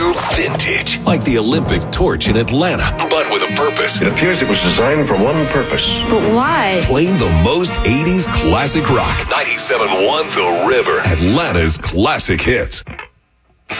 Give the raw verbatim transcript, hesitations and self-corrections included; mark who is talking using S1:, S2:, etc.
S1: Pure vintage. Like the Olympic torch in Atlanta, but with a purpose.
S2: It appears it was designed for one purpose.
S3: But why?
S1: Playing the most eighties classic rock. ninety-seven point one The River. Atlanta's classic hits.